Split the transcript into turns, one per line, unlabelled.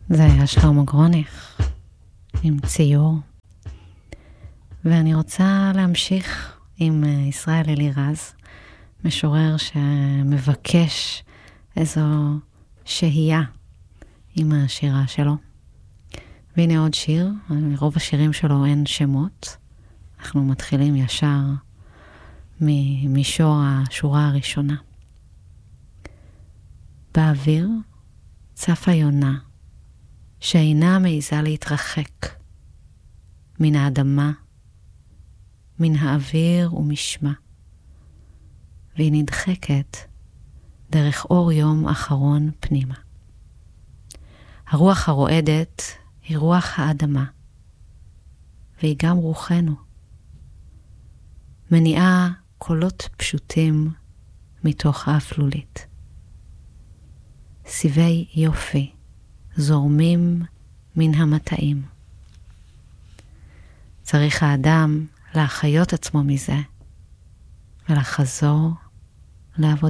זה היה שלמה גרוניך עם ציור. ואני רוצה להמשיך עם ישראל אלירז, משורר שמבקש איזו שהייה עם השירה שלו. והנה עוד שיר, מרוב השירים שלו אין שמות. אנחנו מתחילים ישר ממישור השורה הראשונה. באוויר צפה יונה, שאינה מעיזה להתרחק מן האדמה, מן האוויר ומשמה, והיא נדחקת דרך אור יום אחרון פנימה. הרוח הרועדת היא רוח האדמה, והיא גם רוחנו. מניעה קולות פשוטים מתוך האפלולית. סיבי יופי זורמים מן המטעים. צריך האדם להחיות עצמו מזה ולחזור לעבוד.